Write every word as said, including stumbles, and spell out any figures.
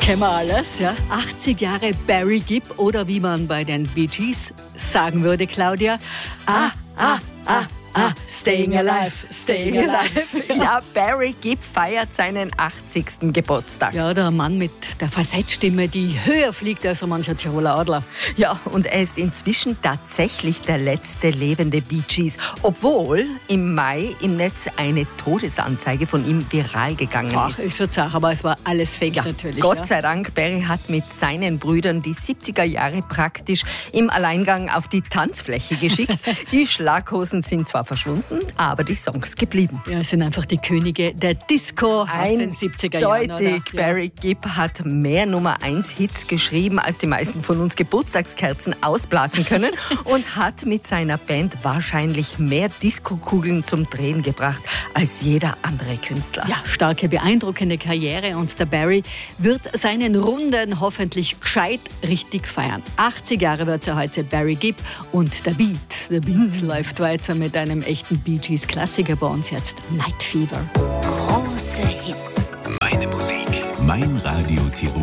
Kennen wir alles, ja? achtzig Jahre Barry Gibb oder wie man bei den Bee Gees sagen würde, Claudia. Ah, ah, ah, ah, staying alive, staying alive. Ja, Barry Gibb feiert seinen achtzigsten Geburtstag. Ja, der Mann mit der Falsettstimme, die höher fliegt als so mancher Tiroler Adler. Ja, und er ist inzwischen tatsächlich der letzte lebende Bee Gees, obwohl im Mai im Netz eine Todesanzeige von ihm viral gegangen Ach, ist. ist schon Sache, aber es war alles fake Ja, natürlich. Gott ja. sei Dank, Barry hat mit seinen Brüdern die siebziger Jahre praktisch im Alleingang auf die Tanzfläche geschickt. Die Schlaghosen sind zwar verschwunden, aber die Songs geblieben. Ja, es sind einfach die Könige der Disco aus den siebziger Jahren. Eindeutig, oder? Ja. Barry Gibb hat mehr Nummer eins Hits geschrieben, als die meisten von uns Geburtstagskerzen ausblasen können und hat mit seiner Band wahrscheinlich mehr Diskokugeln zum Drehen gebracht als jeder andere Künstler. Ja, starke, beeindruckende Karriere und der Barry wird seinen Runden hoffentlich gescheit richtig feiern. achtzig Jahre wird er heute, Barry Gibb, und der Beat, der Beat mhm. läuft weiter mit einem echten Bee Gees Klassiker bei uns jetzt, Night Fever. Große Hits. Meine Musik, mein Radio Tirol.